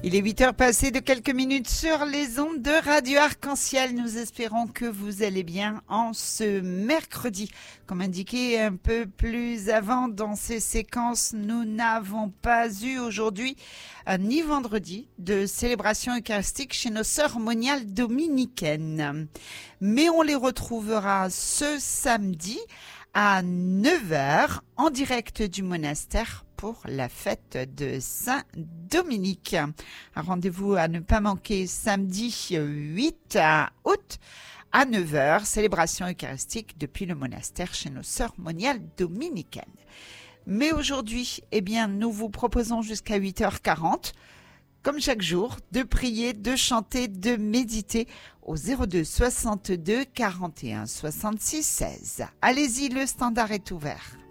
Il est 8 heures passées de quelques minutes sur les ondes de Radio Arc-en-Ciel. Nous espérons que vous allez bien en ce mercredi. Comme indiqué un peu plus avant dans ces séquences, nous n'avons pas eu aujourd'hui ni vendredi de célébration eucharistique chez nos sœurs moniales dominicaines. Mais on les retrouvera ce samedi à 9h en direct du monastère pour la fête de Saint-Dominique. Un rendez-vous à ne pas manquer samedi 8 août à 9h, célébration eucharistique depuis le monastère chez nos sœurs moniales dominicaines. Mais aujourd'hui, nous vous proposons jusqu'à 8h40, comme chaque jour, de prier, de chanter, de méditer au 02 62 41 66 16. Allez-y, le standard est ouvert.